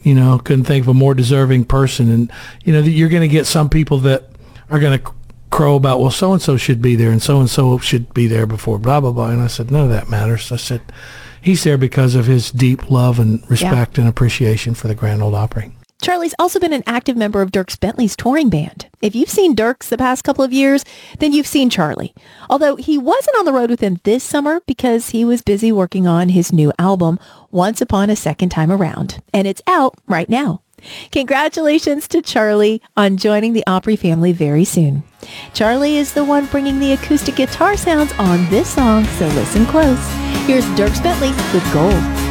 couldn't think of a more deserving person. And, you're going to get some people that are going to crow about, well, so-and-so should be there and so-and-so should be there before, blah, blah, blah. And I said, none of that matters. I said, he's there because of his deep love and respect and appreciation for the Grand Ole Opry. Charlie's also been an active member of Dierks Bentley's touring band. If you've seen Dierks the past couple of years, then you've seen Charlie. Although he wasn't on the road with him this summer because he was busy working on his new album, Once Upon a Second Time Around. And it's out right now. Congratulations to Charlie on joining the Opry family very soon. Charlie is the one bringing the acoustic guitar sounds on this song, so listen close. Here's Dierks Bentley with Gold.